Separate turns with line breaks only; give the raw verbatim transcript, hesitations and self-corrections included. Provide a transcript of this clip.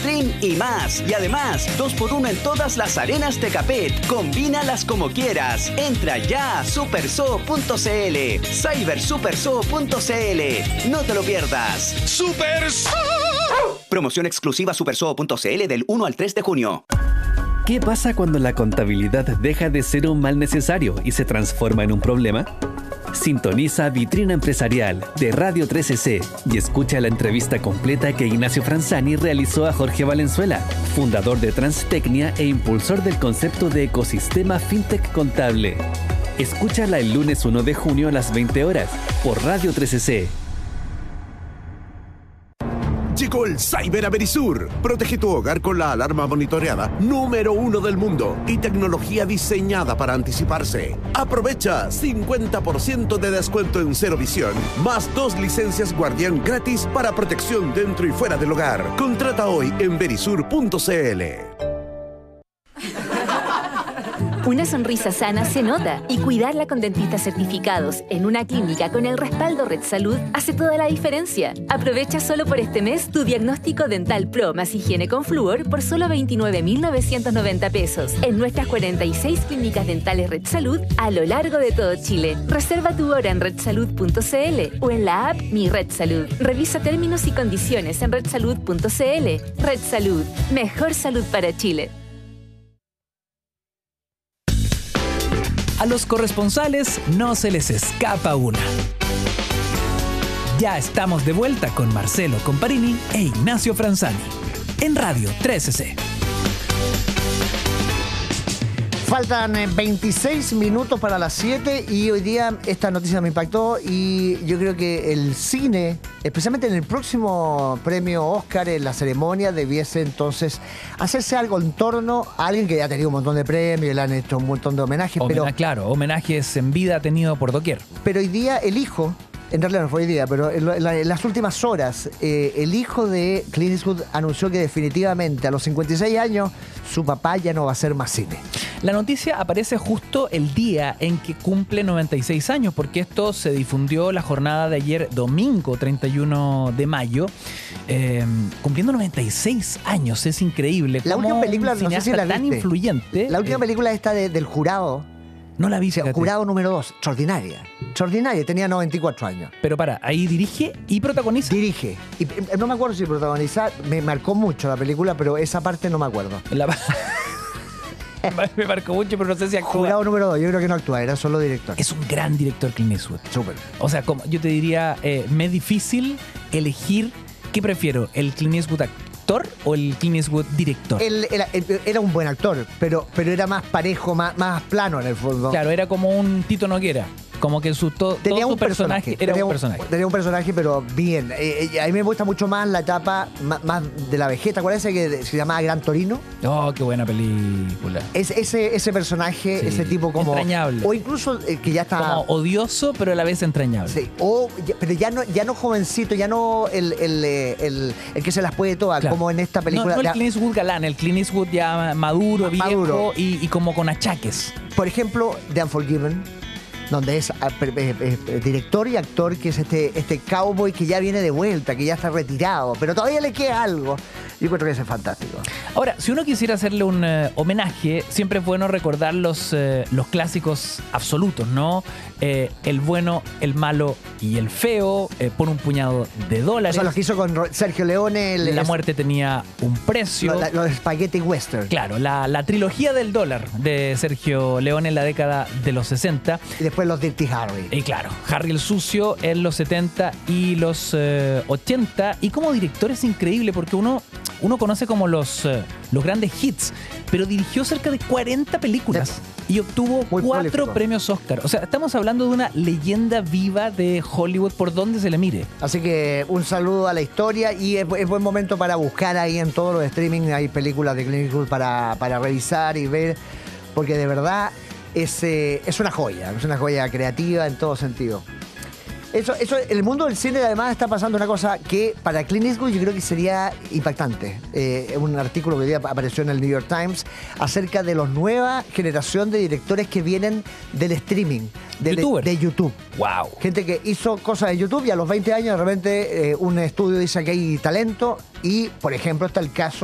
Stream y más. Y además, dos por uno en todas las arenas Tecapet. Combínalas como quieras. Entra ya a superso punto cl. cyber superso punto cl. No te lo pierdas.
¡Superso!
Promoción exclusiva superso punto cl del uno al tres de junio.
¿Qué pasa cuando la contabilidad deja de ser un mal necesario y se transforma en un problema? Sintoniza Vitrina Empresarial de Radio trece ce y escucha la entrevista completa que Ignacio Franzani realizó a Jorge Valenzuela, fundador de Transtecnia e impulsor del concepto de ecosistema fintech contable. Escúchala el lunes uno de junio a las veinte horas por Radio trece ce.
Llegó el Cyber a Verisur. Protege tu hogar con la alarma monitoreada número uno del mundo y tecnología diseñada para anticiparse. Aprovecha cincuenta por ciento de descuento en Cero Visión, más dos licencias Guardián gratis para protección dentro y fuera del hogar. Contrata hoy en verisur punto cl.
Una sonrisa sana se nota y cuidarla con dentistas certificados en una clínica con el respaldo Red Salud hace toda la diferencia. Aprovecha solo por este mes tu diagnóstico dental Pro más higiene con flúor por solo veintinueve mil novecientos noventa pesos en nuestras cuarenta y seis clínicas dentales Red Salud a lo largo de todo Chile. Reserva tu hora en red salud punto cl o en la app Mi Red Salud. Revisa términos y condiciones en red salud punto cl. Red Salud, mejor salud para Chile.
A los corresponsales no se les escapa una. Ya estamos de vuelta con Marcelo Comparini e Ignacio Franzani en Radio trece ce.
Faltan veintiséis minutos para las siete y hoy día esta noticia me impactó y yo creo que el cine, especialmente en el próximo premio Oscar, en la ceremonia, debiese entonces hacerse algo en torno a alguien que ya ha tenido un montón de premios, le han hecho un montón de homenajes.
Homena-
pero,
claro, homenajes en vida tenido por doquier.
pero hoy día el hijo, en realidad no fue hoy día, pero en, la- en las últimas horas, eh, el hijo de Clint Eastwood anunció que definitivamente a los cincuenta y seis años su papá ya no va a hacer más cine.
La noticia aparece justo el día en que cumple noventa y seis años, porque esto se difundió la jornada de ayer, domingo treinta y uno de mayo, eh, cumpliendo noventa y seis años. Es increíble.
La
cómo
última película,
un
no sé si
cineasta
la
tan
viste.
influyente.
La última
eh,
película esta de- del jurado,
No la vi,
o sea,
fíjate.
jurado número dos, extraordinaria. Extraordinaria, tenía noventa y cuatro años.
Pero para, ahí dirige y protagoniza.
Dirige. Y eh, no me acuerdo si protagoniza, me marcó mucho la película, pero esa parte no me acuerdo.
La- Me marcó mucho, pero no sé si actúa.
Jurado número dos, yo creo que no actúa, era solo director.
Es un gran director, Clint Eastwood.
Súper.
O sea, como yo te diría, eh, me es difícil elegir qué prefiero, el Clint Eastwood actor o el Clint Eastwood director.
Él era, él era un buen actor, pero, pero era más parejo, más, más plano en el fondo.
Claro, era como un Tito Noguera. Como que su, to-
Tenía
todo
un
su personaje,
personaje,
era
tenía
un personaje.
Tenía un personaje, pero bien. Eh, eh, a mí me gusta mucho más la etapa más, más de la vejeta. ¿Cuál es ese que se llamaba Gran Torino?
Oh, qué buena película.
Es, ese, ese personaje,
Sí,
ese tipo como...
entrañable.
O incluso eh, que ya está...
Como odioso, pero a la vez entrañable.
Sí, o, ya- pero ya no, ya no jovencito, ya no el, el, eh, el, el que se las puede todas,
Claro.
como en esta película.
No, no el
Ya-
Clint Eastwood galán, el Clint Eastwood ya maduro, viejo
Maduro.
Y, y como con achaques.
Por ejemplo, The Unforgiven, donde es ah, per- eh, eh, director y actor, que es este, este cowboy que ya viene de vuelta, que ya está retirado, pero todavía le queda algo. Yo encuentro que ese es fantástico.
Ahora, si uno quisiera hacerle un eh, homenaje, siempre es bueno recordar los, eh, los clásicos absolutos, ¿no? Eh, el bueno, el malo y el feo, eh, por un puñado de
O
dólares.
sea, lo que hizo con Ro- Sergio Leone, el-
La
es-
muerte tenía un precio.
lo- la- los Spaghetti Western.
Claro, la, la trilogía del dólar de Sergio Leone en la década de los sesenta.
Y después los Dirty Harry.
Y claro, Harry el Sucio en los setenta y los eh, ochenta. Y como director es increíble porque uno, uno conoce como los, eh, los grandes hits, pero dirigió cerca de cuarenta películas y obtuvo
Muy
cuatro
prolífico.
premios Oscar. O sea, estamos hablando de una leyenda viva de Hollywood por donde se le mire.
Así que un saludo a la historia y es, bu- es buen momento para buscar ahí en todos los streaming. Hay películas de Clint Eastwood para, para revisar y ver, porque de verdad es, eh, es una joya, es una joya creativa en todo sentido. Eso, eso, en el mundo del cine además está pasando una cosa que para Clint Eastwood yo creo que sería impactante. Eh, un artículo que hoy día apareció en el New York Times acerca de la nueva generación de directores que vienen del streaming, de, de,
Youtubers.
de YouTube.
¡Wow!
Gente que hizo cosas de YouTube y a los veinte años de repente eh, un estudio dice que hay talento y, por ejemplo, está el caso